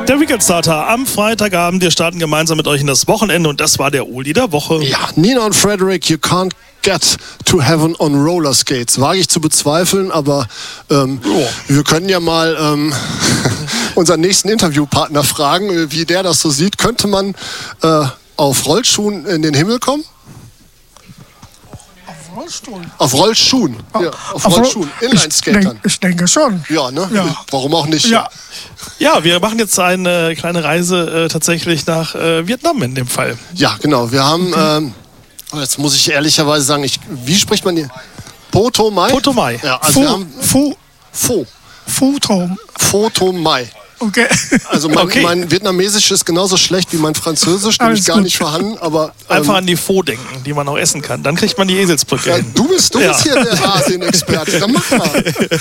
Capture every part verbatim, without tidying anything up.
Der Weekend Starter am Freitagabend. Wir starten gemeinsam mit euch in das Wochenende und das war der Oldie der Woche. Ja, Nina und Frederick, You Can't Get to Heaven on Roller Skates. Wage ich zu bezweifeln, aber ähm, oh. wir können ja mal ähm, unseren nächsten Interviewpartner fragen, wie der das so sieht. Könnte man äh, auf Rollschuhen in den Himmel kommen? Rollstuhl. Auf Rollschuhen. Ja, auf, auf Rollschuhen. Inline-Skatern. Ich, ich denke schon. Ja, ne? Ja. Warum auch nicht? Ja. Ja, wir machen jetzt eine kleine Reise äh, tatsächlich nach äh, Vietnam in dem Fall. Ja, genau. Wir haben, ähm, jetzt muss ich ehrlicherweise sagen, ich, wie spricht man hier? Po To Mai? Po To Mai. Ja, also Phu, wir haben Phu, Pho. Phu To. Pho To Mai. Okay. Also mein, okay. mein Vietnamesisch ist genauso schlecht wie mein Französisch, nämlich gar gut. nicht vorhanden, aber... Ähm, Einfach an die Pho denken, die man auch essen kann. Dann kriegt man die Eselsbrücke ja, hin. du bist, du Ja. bist hier der Asien-Experte, dann mach mal.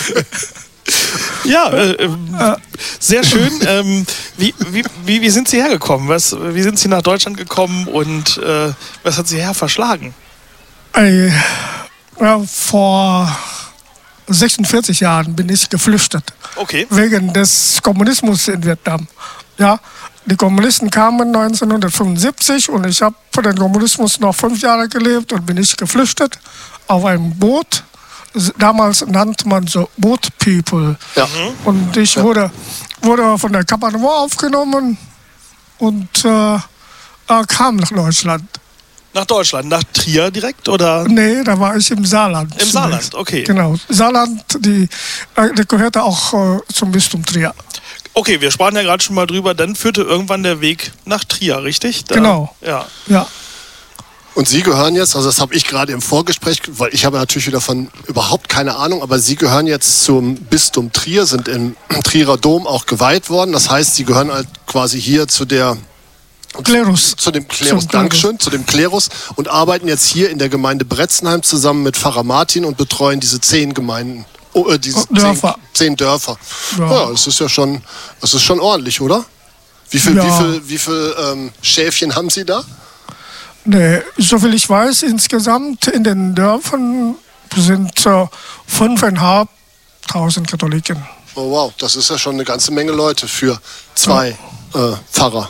Ja, äh, äh, sehr schön. Ähm, wie, wie, wie, wie sind Sie hergekommen? Was, wie sind Sie nach Deutschland gekommen und äh, was hat Sie her verschlagen? Äh, ja, vor sechsundvierzig Jahren bin ich geflüchtet. Okay. Wegen des Kommunismus in Vietnam. Ja, die Kommunisten kamen neunzehnhundertfünfundsiebzig und ich habe für den Kommunismus noch fünf Jahre gelebt und bin ich geflüchtet auf einem Boot. Damals nannte man so Boat People. Ja. Und ich wurde, wurde von der Kapernauer aufgenommen und äh, kam nach Deutschland. Nach Deutschland, nach Trier direkt oder? Nee, da war ich im Saarland. Im Saarland, okay. Genau. Saarland, die, die gehörte auch äh, zum Bistum Trier. Okay, wir sprachen ja gerade schon mal drüber, dann führte irgendwann der Weg nach Trier, richtig? Da, Genau. Ja. Ja. Und Sie gehören jetzt, also das habe ich gerade im Vorgespräch, weil ich habe natürlich wieder von überhaupt keine Ahnung, aber Sie gehören jetzt zum Bistum Trier, sind im Trierer Dom auch geweiht worden. Das heißt, Sie gehören halt quasi hier zu der Klerus. Zu dem Klerus, Zum Dankeschön, zu dem Klerus und arbeiten jetzt hier in der Gemeinde Bretzenheim zusammen mit Pfarrer Martin und betreuen diese zehn Gemeinden, oh, äh, diese Dörfer. Zehn, zehn Dörfer. Ja. Ja, das ist ja schon, das ist schon ordentlich, oder? Wie viel, Ja. wie viel, wie viel ähm, Schäfchen haben Sie da? Nee, soviel ich weiß, insgesamt in den Dörfern sind äh, fünfeinhalbtausend Katholiken. Oh wow, das ist ja schon eine ganze Menge Leute für zwei äh, Pfarrer.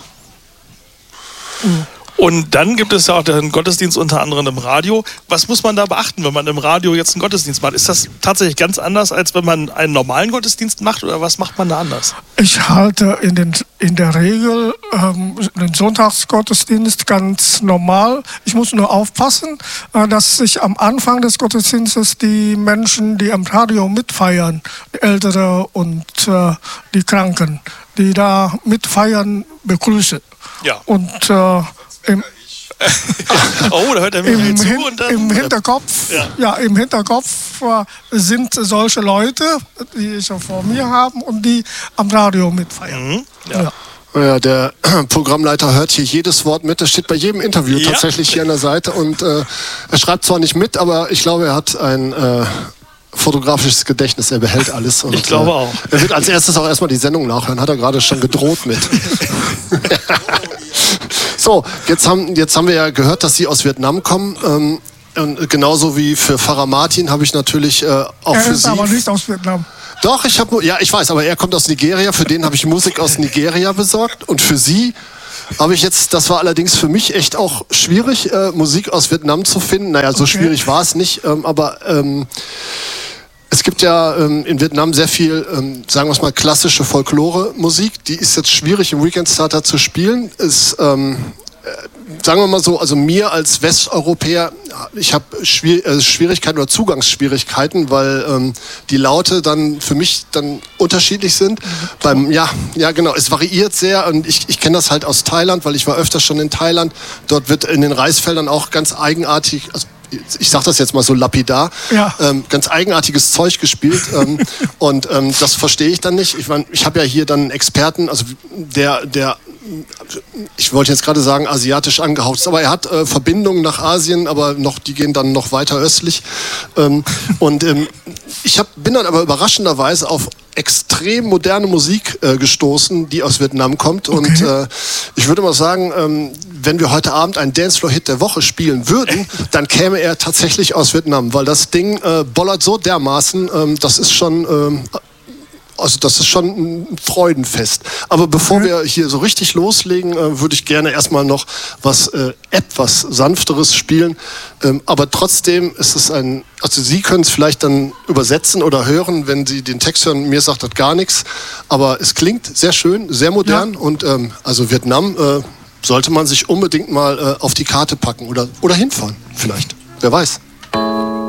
Und dann gibt es ja auch den Gottesdienst unter anderem im Radio. Was muss man da beachten, wenn man im Radio jetzt einen Gottesdienst macht? Ist das tatsächlich ganz anders, als wenn man einen normalen Gottesdienst macht oder was macht man da anders? Ich halte in, den, in der Regel ähm, den Sonntagsgottesdienst ganz normal. Ich muss nur aufpassen, äh, dass sich am Anfang des Gottesdienstes die Menschen, die am Radio mitfeiern, die Ältere und äh, die Kranken, die da mitfeiern, begrüße. Ja. Und äh, im, Oh, da hört er mir im, zu Hin und dann... im Hinterkopf, Ja. ja. im Hinterkopf äh, sind solche Leute, die ich vor mir haben und die am Radio mitfeiern. Mhm, ja. Ja. Ja, der Programmleiter hört hier jedes Wort mit. Das steht bei jedem Interview Ja. tatsächlich hier an der Seite. Und äh, er schreibt zwar nicht mit, aber ich glaube, er hat ein äh, fotografisches Gedächtnis. Er behält alles. Und, Ich glaube äh, auch. Er wird als erstes auch erstmal die Sendung nachhören. Hat er gerade schon gedroht mit. So, jetzt haben, jetzt haben wir ja gehört, dass Sie aus Vietnam kommen. Ähm, und genauso wie für Pfarrer Martin habe ich natürlich äh, auch Er für ist Sie... aber nicht aus Vietnam. Doch, ich habe, ja, ich weiß, aber er kommt aus Nigeria. Für den habe ich Musik aus Nigeria besorgt. Und für Sie habe ich jetzt, das war allerdings für mich echt auch schwierig, äh, Musik aus Vietnam zu finden. Naja, so Okay. schwierig war es nicht, ähm, aber ähm, es gibt ja ähm, in Vietnam sehr viel, ähm, sagen wir es mal, klassische Folklore-Musik. Die ist jetzt schwierig im Weekend Starter zu spielen. Ist, ähm, sagen wir mal so, also mir als Westeuropäer, ich habe Schwier äh, Schwierigkeiten oder Zugangsschwierigkeiten, weil ähm, die Laute dann für mich dann unterschiedlich sind. Beim, ja, ja, genau, es variiert sehr und ich, ich kenne das halt aus Thailand, weil ich war öfters schon in Thailand. Dort wird in den Reisfeldern auch ganz eigenartig, also ich sag das jetzt mal so lapidar, Ja. ähm, ganz eigenartiges Zeug gespielt ähm, und ähm, das verstehe ich dann nicht. Ich mein, ich habe ja hier dann einen Experten, also der, der ich wollte jetzt gerade sagen, asiatisch angehaucht ist, aber er hat äh, Verbindungen nach Asien, aber noch, die gehen dann noch weiter östlich. Ähm, und ähm, ich hab, bin dann aber überraschenderweise auf extrem moderne Musik äh, gestoßen, die aus Vietnam kommt. Okay. Und äh, ich würde mal sagen, ähm, wenn wir heute Abend einen Dancefloor-Hit der Woche spielen würden, dann käme er tatsächlich aus Vietnam, weil das Ding äh, bollert so dermaßen, ähm, das ist schon... Ähm, also das ist schon ein Freudenfest. Aber bevor mhm. wir hier so richtig loslegen, äh, würde ich gerne erstmal noch was äh, etwas sanfteres spielen. Ähm, aber trotzdem ist es ein, also Sie können es vielleicht dann übersetzen oder hören, wenn Sie den Text hören. Mir sagt das gar nichts. Aber es klingt sehr schön, sehr modern. Ja. Und ähm, also Vietnam äh, sollte man sich unbedingt mal äh, auf die Karte packen oder, oder hinfahren vielleicht. Wer weiß.